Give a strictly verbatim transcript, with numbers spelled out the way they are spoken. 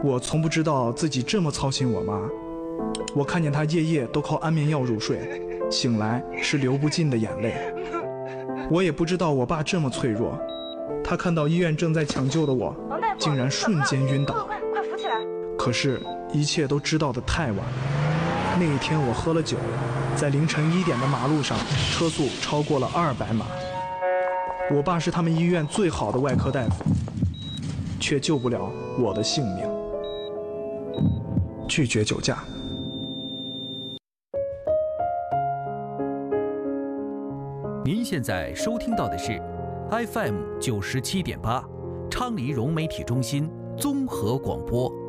我从不知道自己这么操心我妈。我看见她夜夜都靠安眠药入睡，醒来是流不尽的眼泪。我也不知道我爸这么脆弱，他看到医院正在抢救的我，竟然瞬间晕倒。 快快扶起来！ 可是，一切都知道得太晚。那一天我喝了酒，在凌晨一点的马路上，车速超过了二百码。我爸是他们医院最好的外科大夫，却救不了我的性命。拒绝酒驾。 您现在收听到的是 F M 九十七点八，昌黎融媒体中心综合广播。